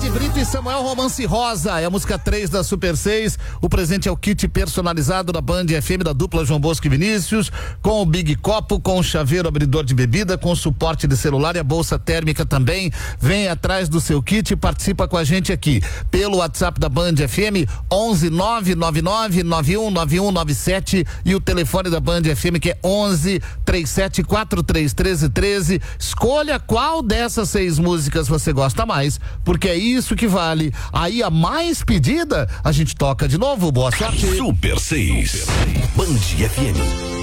Ed Brito e Samuel Romance Rosa, é a música 3 da Super 6. O presente é o kit personalizado da Band FM da dupla João Bosco e Vinícius, com o Big Copo, com o chaveiro abridor de bebida, com suporte de celular e a bolsa térmica também. Vem atrás do seu kit e participa com a gente aqui pelo WhatsApp da Band FM 11 999 919197 e o telefone da Band FM que é 11 3743 1313. Escolha qual dessas 6 músicas você gosta mais, porque é isso que vale. Aí a mais pedida, a gente toca de novo. Boa sorte. Super 6. Band FM.